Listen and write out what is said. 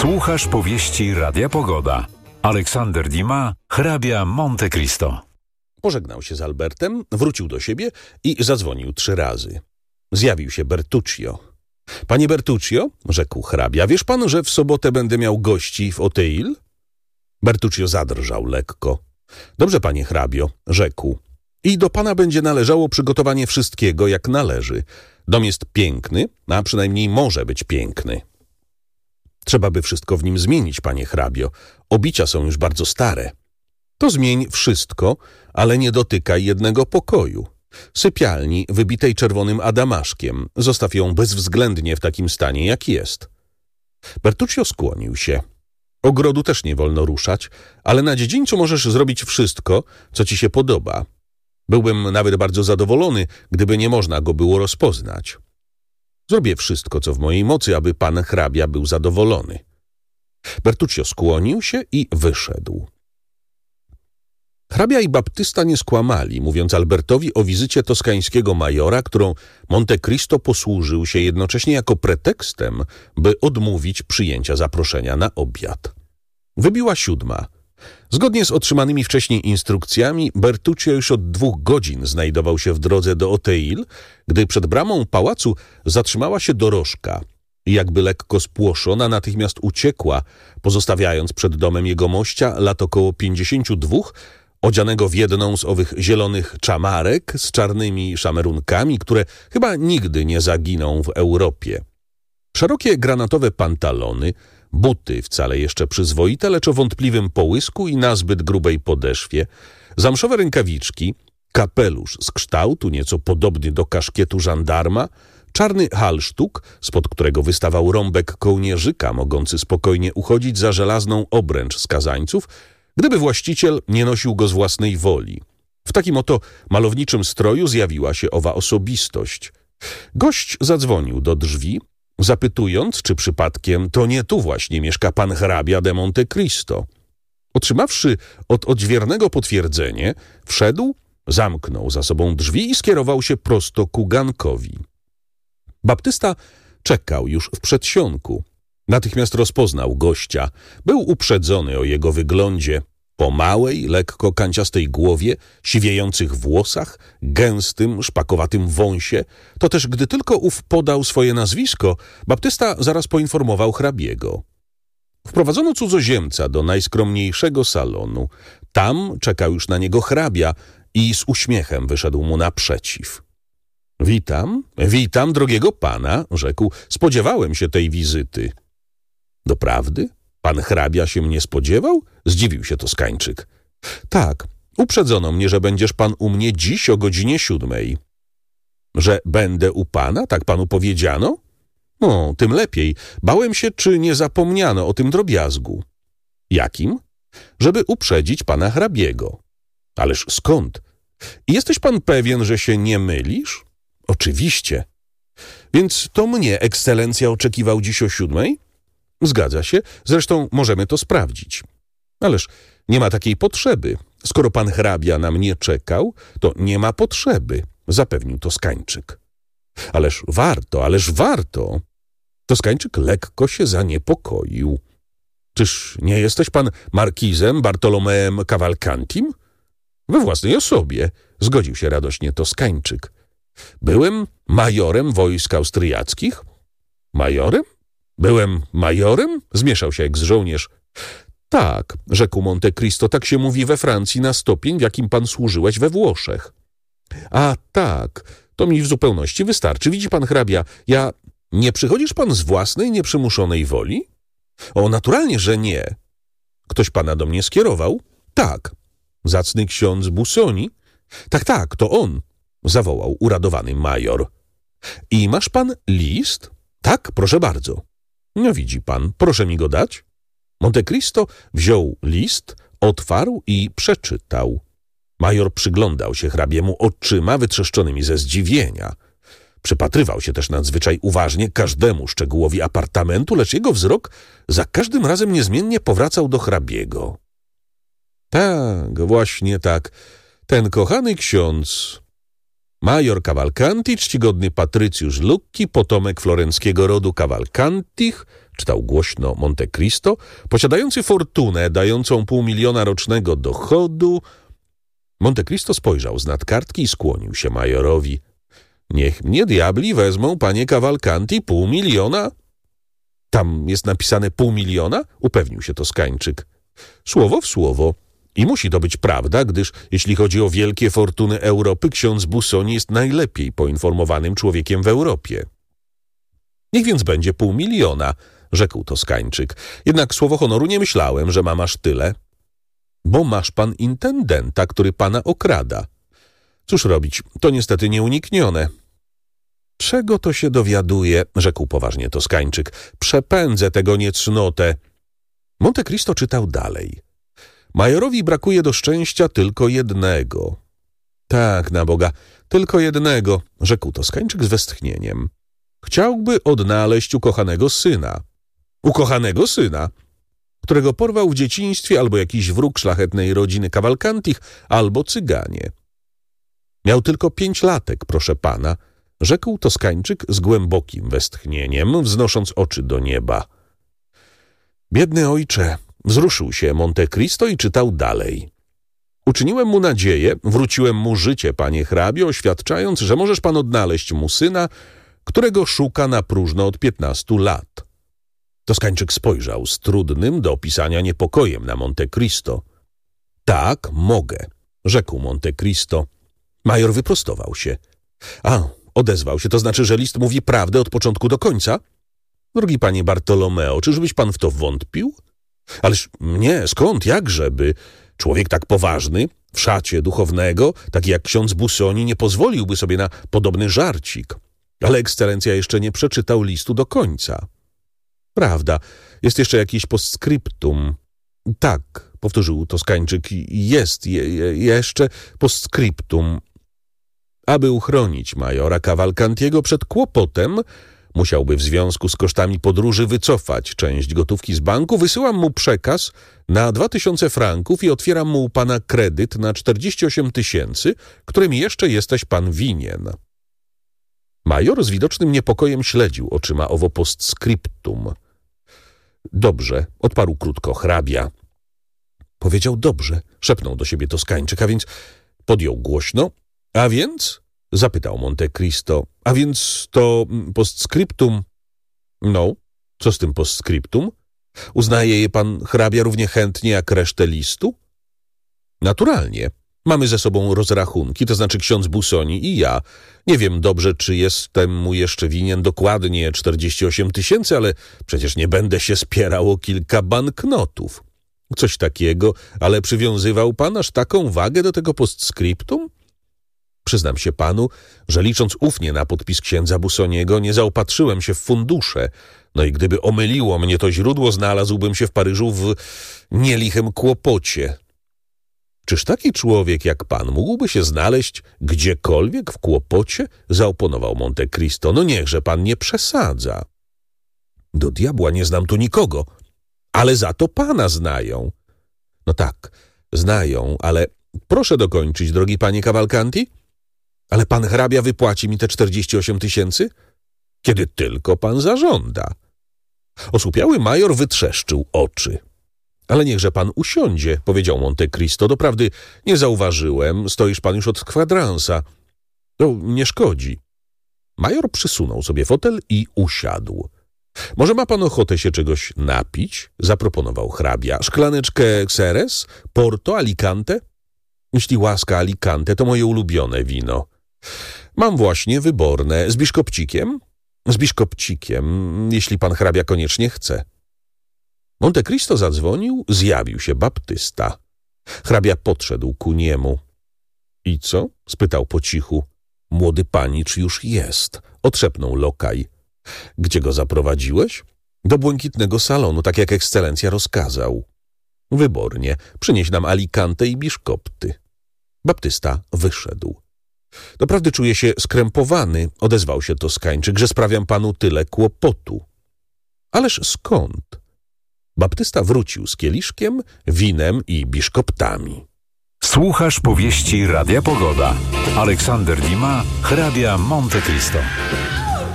Słuchasz powieści Radia Pogoda. Aleksander Dumas, hrabia Monte Cristo. Pożegnał się z Albertem, wrócił do siebie i zadzwonił 3 razy. Zjawił się Bertuccio. Panie Bertuccio, rzekł hrabia, wiesz pan, że w sobotę będę miał gości w Auteuil? Bertuccio zadrżał lekko. Dobrze, panie hrabio, rzekł. I do pana będzie należało przygotowanie wszystkiego, jak należy. Dom jest piękny, a przynajmniej może być piękny. Trzeba by wszystko w nim zmienić, panie hrabio. Obicia są już bardzo stare. To zmień wszystko, ale nie dotykaj jednego pokoju. Sypialni wybitej czerwonym adamaszkiem. Zostaw ją bezwzględnie w takim stanie, jak jest. Bertuccio skłonił się. Ogrodu też nie wolno ruszać, ale na dziedzińcu możesz zrobić wszystko, co ci się podoba. Byłbym nawet bardzo zadowolony, gdyby nie można go było rozpoznać. Zrobię wszystko, co w mojej mocy, aby pan hrabia był zadowolony. Bertuccio skłonił się i wyszedł. Hrabia i Baptysta nie skłamali, mówiąc Albertowi o wizycie toskańskiego majora, którą Monte Cristo posłużył się jednocześnie jako pretekstem, by odmówić przyjęcia zaproszenia na obiad. Wybiła 7. Zgodnie z otrzymanymi wcześniej instrukcjami, Bertuccio już od 2 godzin znajdował się w drodze do Auteuil, gdy przed bramą pałacu zatrzymała się dorożka i jakby lekko spłoszona natychmiast uciekła, pozostawiając przed domem jegomościa lat około 52, odzianego w jedną z owych zielonych czamarek z czarnymi szamerunkami, które chyba nigdy nie zaginą w Europie. Szerokie granatowe pantalony, buty wcale jeszcze przyzwoite, lecz o wątpliwym połysku i nazbyt grubej podeszwie, zamszowe rękawiczki, kapelusz z kształtu nieco podobny do kaszkietu żandarma, czarny halsztuk, spod którego wystawał rąbek kołnierzyka, mogący spokojnie uchodzić za żelazną obręcz skazańców, gdyby właściciel nie nosił go z własnej woli. W takim oto malowniczym stroju zjawiła się owa osobistość. Gość zadzwonił do drzwi, zapytując, czy przypadkiem to nie tu właśnie mieszka pan hrabia de Monte Cristo. Otrzymawszy od odźwiernego potwierdzenie, wszedł, zamknął za sobą drzwi i skierował się prosto ku gankowi. Baptysta czekał już w przedsionku. Natychmiast rozpoznał gościa. Był uprzedzony o jego wyglądzie. Po małej, lekko kanciastej głowie, siwiejących włosach, gęstym, szpakowatym wąsie, to też gdy tylko ów podał swoje nazwisko, Baptysta zaraz poinformował hrabiego. Wprowadzono cudzoziemca do najskromniejszego salonu. Tam czekał już na niego hrabia i z uśmiechem wyszedł mu naprzeciw. Witam, drogiego pana, rzekł. Spodziewałem się tej wizyty. Doprawdy? Pan hrabia się mnie spodziewał? Zdziwił się Toskańczyk. Tak, uprzedzono mnie, że będziesz pan u mnie dziś o godzinie 7. Że będę u pana? Tak panu powiedziano? No, tym lepiej. Bałem się, czy nie zapomniano o tym drobiazgu. Jakim? Żeby uprzedzić pana hrabiego. Ależ skąd? Jesteś pan pewien, że się nie mylisz? Oczywiście. Więc to mnie ekscelencja oczekiwał dziś o 7? Zgadza się, zresztą możemy to sprawdzić. Ależ nie ma takiej potrzeby. Skoro pan hrabia na mnie czekał, to nie ma potrzeby, zapewnił Toskańczyk. Ależ warto. Toskańczyk lekko się zaniepokoił. Czyż nie jesteś pan markizem Bartolomeem Cavalcantim? We własnej osobie, zgodził się radośnie Toskańczyk. Byłem majorem wojsk austriackich. Majorem? Byłem majorem? Zmieszał się eks-żołnierz. Tak, rzekł Monte Cristo, tak się mówi we Francji na stopień, w jakim pan służyłeś we Włoszech. A tak, to mi w zupełności wystarczy. Widzi pan hrabia, nie przychodzisz pan z własnej, nieprzymuszonej woli? O, naturalnie, że nie. Ktoś pana do mnie skierował? Tak. Zacny ksiądz Busoni? Tak, to on, zawołał uradowany major. I masz pan list? Tak, proszę bardzo. No widzi pan, proszę mi go dać. Monte Cristo wziął list, otwarł i przeczytał. Major przyglądał się hrabiemu oczyma wytrzeszczonymi ze zdziwienia. Przypatrywał się też nadzwyczaj uważnie każdemu szczegółowi apartamentu, lecz jego wzrok za każdym razem niezmiennie powracał do hrabiego. Tak, właśnie tak. Ten kochany ksiądz. Major Cavalcanti, czcigodny patrycjusz Lucchi, potomek florenckiego rodu Cavalcantich, czytał głośno Monte Cristo, posiadający fortunę dającą 500 000 rocznego dochodu. Monte Cristo spojrzał z nad kartki i skłonił się majorowi. Niech mnie diabli wezmą, panie Cavalcanti, 500 000? Tam jest napisane 500 000? Upewnił się Toskańczyk. Słowo w słowo. I musi to być prawda, gdyż jeśli chodzi o wielkie fortuny Europy, ksiądz Busoni jest najlepiej poinformowanym człowiekiem w Europie. Niech więc będzie 500 000, rzekł Toskańczyk. Jednak słowo honoru nie myślałem, że mam aż tyle. Bo masz pan intendenta, który pana okrada. Cóż robić, to niestety nieuniknione. Czego to się dowiaduje, rzekł poważnie Toskańczyk. Przepędzę tego niecnotę. Monte Cristo czytał dalej. Majorowi brakuje do szczęścia tylko jednego. Tak, na Boga, tylko jednego, rzekł Toskańczyk z westchnieniem. Chciałby odnaleźć ukochanego syna. Ukochanego syna, którego porwał w dzieciństwie albo jakiś wróg szlachetnej rodziny Cavalcantich, albo cyganie. Miał tylko 5 latek, proszę pana, rzekł Toskańczyk z głębokim westchnieniem, wznosząc oczy do nieba. Biedny ojcze, wzruszył się Monte Cristo i czytał dalej. Uczyniłem mu nadzieję, wróciłem mu życie, panie hrabio, oświadczając, że możesz pan odnaleźć mu syna, którego szuka na próżno od 15 lat. Toskańczyk spojrzał z trudnym do opisania niepokojem na Monte Cristo. Tak, mogę, rzekł Monte Cristo. Major wyprostował się. Odezwał się, to znaczy, że list mówi prawdę od początku do końca? Drogi panie Bartolomeo, czyżbyś pan w to wątpił? Ależ nie, skąd, jakżeby? Człowiek tak poważny, w szacie duchownego, taki jak ksiądz Busoni, nie pozwoliłby sobie na podobny żarcik. Ale ekscelencja jeszcze nie przeczytał listu do końca. Prawda, jest jeszcze jakieś postscriptum. Tak, powtórzył Toskańczyk, jest jeszcze postscriptum. Aby uchronić majora Cavalcantiego przed kłopotem, musiałby w związku z kosztami podróży wycofać część gotówki z banku. Wysyłam mu przekaz na 2000 franków i otwieram mu u pana kredyt na 48 000, którym jeszcze jesteś pan winien. Major z widocznym niepokojem śledził oczyma owo postscriptum. Dobrze, odparł krótko hrabia. Powiedział dobrze, szepnął do siebie Toskańczyk, a więc podjął głośno. A więc? Zapytał Monte Cristo. A więc to postscriptum? No, co z tym postscriptum? Uznaje je pan hrabia równie chętnie jak resztę listu? Naturalnie. Mamy ze sobą rozrachunki, to znaczy ksiądz Busoni i ja. Nie wiem dobrze, czy jestem mu jeszcze winien dokładnie 48 000, ale przecież nie będę się spierał o kilka banknotów. Coś takiego, ale przywiązywał pan aż taką wagę do tego postscriptum? Przyznam się panu, że licząc ufnie na podpis księdza Busoniego, nie zaopatrzyłem się w fundusze. No i gdyby omyliło mnie to źródło, znalazłbym się w Paryżu w nielichym kłopocie. Czyż taki człowiek jak pan mógłby się znaleźć gdziekolwiek w kłopocie? Zaoponował Monte Cristo. No niechże pan nie przesadza. Do diabła nie znam tu nikogo, ale za to pana znają. No tak, znają, ale proszę dokończyć, drogi panie Cavalcanti. Ale pan hrabia wypłaci mi te 48 000? Kiedy tylko pan zażąda. Osłupiały major wytrzeszczył oczy. Ale niechże pan usiądzie, powiedział Monte Cristo. Doprawdy nie zauważyłem, stoisz pan już od kwadransa. Nie szkodzi. Major przysunął sobie fotel i usiadł. Może ma pan ochotę się czegoś napić? Zaproponował hrabia. Szklaneczkę Xeres? Porto? Alicante? Jeśli łaska Alicante, to moje ulubione wino. Mam właśnie wyborne. Z biszkopcikiem? Z biszkopcikiem, jeśli pan hrabia koniecznie chce. Monte Cristo zadzwonił, zjawił się baptysta. Hrabia podszedł ku niemu. I co? Spytał po cichu. Młody panicz już jest, odszepnął lokaj. Gdzie go zaprowadziłeś? Do błękitnego salonu, tak jak ekscelencja rozkazał. Wybornie, przynieś nam Alicante i biszkopty. Baptysta wyszedł. Doprawdy czuję się skrępowany, odezwał się Toskańczyk, że sprawiam panu tyle kłopotu. Ależ skąd? Baptysta wrócił z kieliszkiem, winem i biszkoptami. Słuchasz powieści Radia Pogoda. Aleksander Dima, hrabia Monte Cristo.